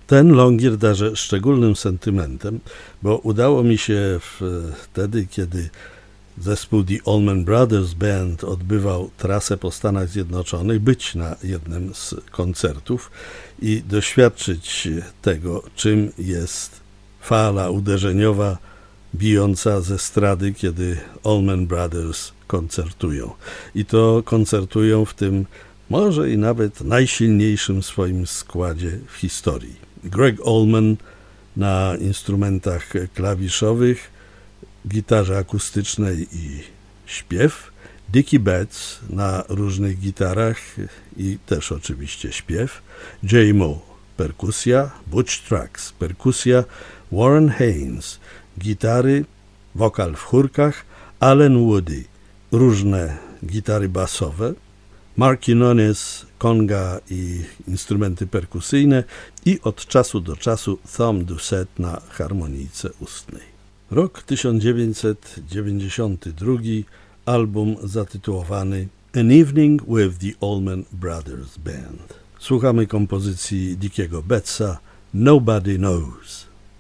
Ten Longier darzę szczególnym sentymentem, bo udało mi się wtedy, kiedy zespół The Allman Brothers Band odbywał trasę po Stanach Zjednoczonych, być na jednym z koncertów i doświadczyć tego, czym jest fala uderzeniowa bijąca ze estrady, kiedy Allman Brothers koncertują. I to koncertują w tym może i nawet najsilniejszym swoim składzie w historii. Gregg Allman na instrumentach klawiszowych, gitarze akustycznej i śpiew, Dickie Betts na różnych gitarach i też oczywiście śpiew, J. Moe perkusja, Butch Trucks perkusja, Warren Haynes gitary, wokal w chórkach, Allen Woody różne gitary basowe, Mark Quinones konga i instrumenty perkusyjne i od czasu do czasu Tom Doucette na harmonijce ustnej. Rok 1992, album zatytułowany An Evening with the Allman Brothers Band. Słuchamy kompozycji Dickiego Bettsa Nobody Knows.